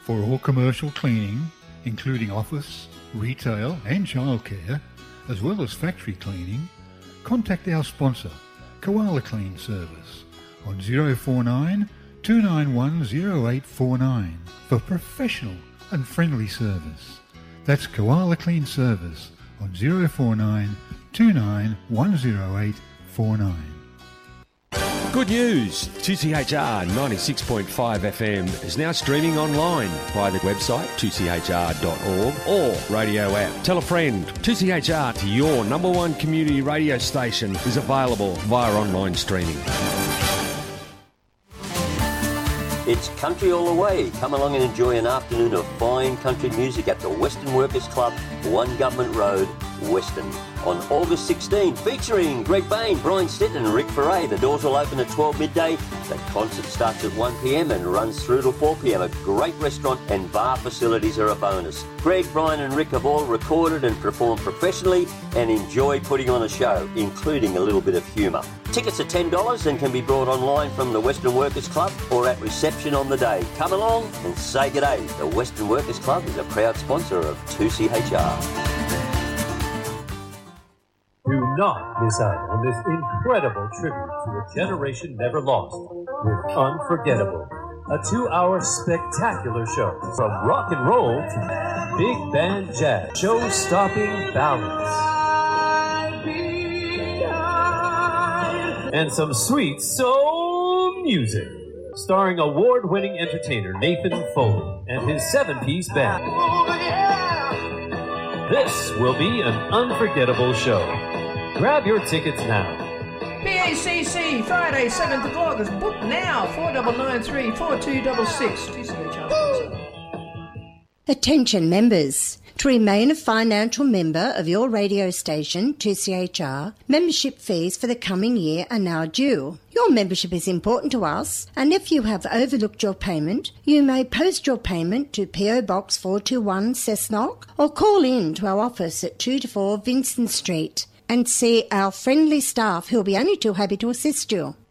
For all commercial cleaning, including office, retail and childcare, as well as factory cleaning, contact our sponsor, Koala Clean Service, on 049 291 0849 for professional and friendly service. That's Koala Clean Service on 049 291 0849. Good news! 2CHR 96.5 FM is now streaming online via the website 2chr.org or radio app. Tell a friend. 2CHR, your number one community radio station, is available via online streaming. It's country all the way. Come along and enjoy an afternoon of fine country music at the Western Workers Club, 1 Government Road, Western. On August 16, featuring Greg Bain, Brian Stetton and Rick Ferre. The doors will open at 12 midday. The concert starts at 1 p.m. and runs through to 4 p.m. A great restaurant and bar facilities are a bonus. Greg, Brian and Rick have all recorded and performed professionally and enjoy putting on a show, including a little bit of humour. Tickets are $10 and can be brought online from the Western Workers Club or at reception on the day. Come along and say good day. The Western Workers Club is a proud sponsor of 2CHR. Do not miss out on this incredible tribute to a generation never lost with Unforgettable, a 2-hour spectacular show from rock and roll to big band jazz, show-stopping ballads, and some sweet soul music, starring award-winning entertainer Nathan Foley and his 7-piece band. This will be an unforgettable show. Grab your tickets now. PACC, Friday, 7th of August. Book now, 4993 4266. Attention members. To remain a financial member of your radio station, 2CHR, membership fees for the coming year are now due. Your membership is important to us, and if you have overlooked your payment, you may post your payment to PO Box 421 Cessnock or call in to our office at 2 to 4 Vincent Street and see our friendly staff who will be only too happy to assist you.